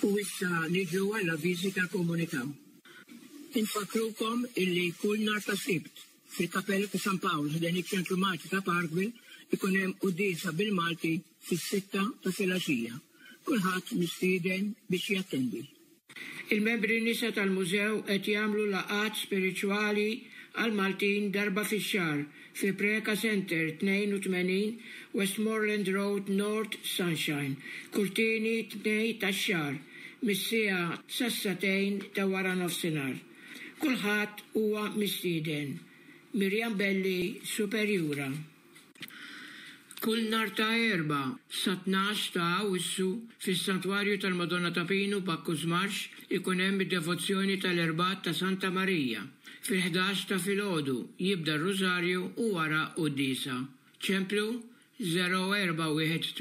U issa niġu għall avviżi tal-komunità. Infakrukom illi kull nhar ta' Sibt fil-Kappella ta' San Pawl ħdejn iċ-Ċentru Malti ta' Parkville ikun hemm qudiesa bil-Malti fis-6 ta' filgħaxija. Kulħadd mistieden biex jattendi. Il-membri nisa tal-mużew qed jagħmlu laqgħat spiriċwali għal Maltin darba fix-xahar fi Preka Center 82 Westmoreland Road North Sunshine, kurtini 2 tax-xahar, mis-siegħa sas-satejn ta' wara nofsinhar. Kulħadd huwa mistieden. Mirjam Belli, Superjura. Kull nhar ta' Erba' sa 12 ta' Awwissu fis-Santwarju tal-Madonna ta' Pinu b'Akkuż Marx ikun hemm id-devozzjoni tal-Erbat ta' Santa Marija. Fil-11 ta' filgħodu jibda r-Rużarju u wara qudiesa. Ċemplu 0418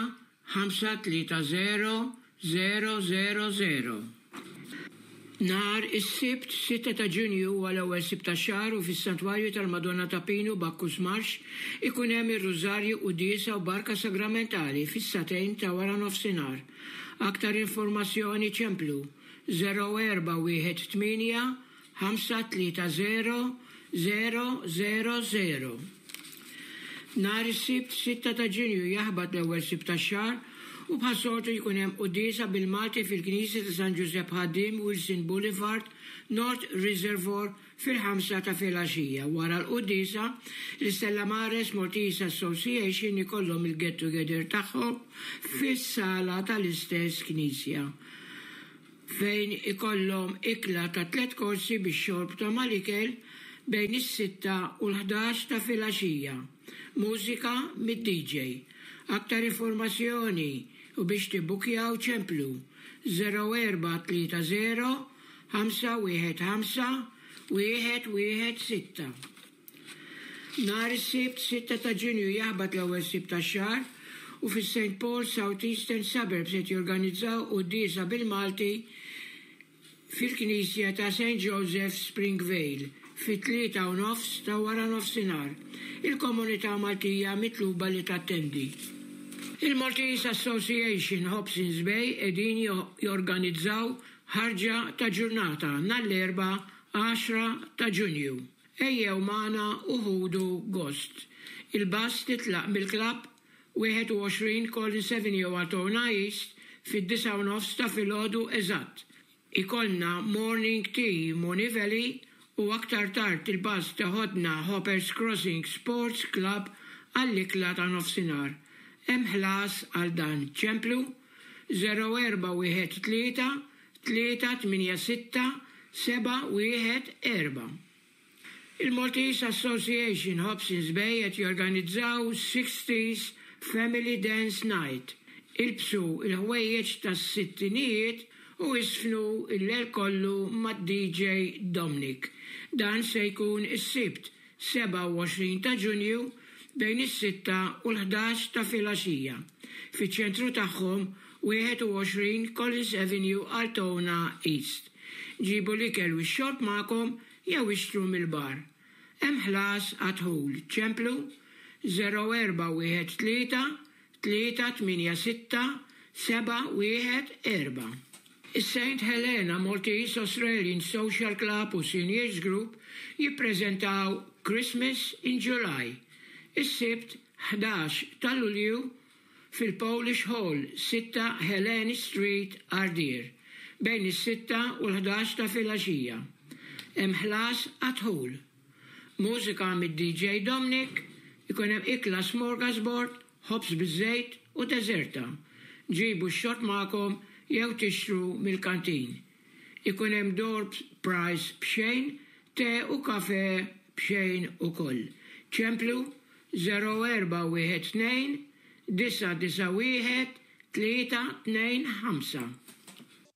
530 000. Nar is-Sibt 6 ta' Ġunju għal ewwel Sibt ta' xahar u fis-Santwarju tal-Madonna ta' Pinu b'Akkuż Marx ikun hemm ir-Rużarju qudiesa u barka sagramentali fis-satejn ta' wara nofsinhar. Aktar informazzjoni ċemplu 0418 530 000. Nar is-Sibt 6 ta' Ġunju jaħbad l-ewwel Sibt ta' xahar u bħassoltu jkun hemm qudiesa bil-Malti fil-Knisja ta' San Giuseppe Ħaddim Wilson Boulevard, North Reservoir fil-5 ta' filgħaxija. Wara l-qudiesa, l-Stella Maris Maltese Association ikollhom il-get together tagħhom fis-sala tal-istess Knisja, fejn ikollhom ikla ta' 3 korsi bix-xorb ta' mal-ikel bejn is-6 u l-11 ta' filgħaxija. Mużika mid-DJ. Aktar informazzjoni u biex tibbukjaw ċemplu 0430 515 116. Nar is-Sibt 6 ta' Ġunju jaħbad l-ewwel Sibt tax-xahar u fis-St. Paul South Eastern Suburbs qed jorganizzaw qudiesa bil-Malti fil-Knisja ta' St. Joseph Springvale fit-3 ta' wara nofsinhar. Il-komunità Maltija mitluba li tattendi. Il-Maltese Association Hobsons Bay qegħdin jorganizzaw ħarġa ta' ġurnata nhar-l-Erbgħa 10 ta' Ġunju. Ejjew magħna u ħudu gost. Il-bass titlaq mill-klabb 21 Collins Avenue Altona East fid-9:30 ta' filgħodu eżatt. Ikollna morning tea Money Valley u aktar tard il-bass taħodna Hoppers Crossing Sports Club għall-ikla ta' nofsinhar. Hemm ħlas għal dan ċemplu 0413 386 714. Il-Maltese Association Hobsons Bay qed jorganizzaw 60s Family Dance Night. Ilbsu il-ħwejjeġ tas-sittinijiet u isfnu il-lejl kollu mad-DJ Dominic. Dan se jkun is-Sibt 27 ta' Ġunju bejn is-6 u l-11 ta' filgħaxija. Fiċ-ċentru tagħhom 21 Collins Avenue Altona East. Ġibu l-ikel u x-xorb magħkom jew ixtru mill-bar. Hemm ħlas għadħul ċemplu 0413 386 714. Is-St. Helena Maltese Australian Social Club u Seniors Group jippreżentaw Christmas in July. Is-Sibt 11 ta' Lulju fil-Polish Hall 6 Helena Street, Ardeer, bejn is-6 u l-11 ta' filgħaxija. Hemm ħlas għadħul. Mużika mid-DJ Dominic, ikun hemm ikla smorgasbord, ħobs biż-żejt u deżerta. Ġibu x-xorb magħkom jew tixtru mill-kantin. Ikun hemm door prize b'xejn, te u kafe b'xejn ukoll. ċemplu 0412 991 325.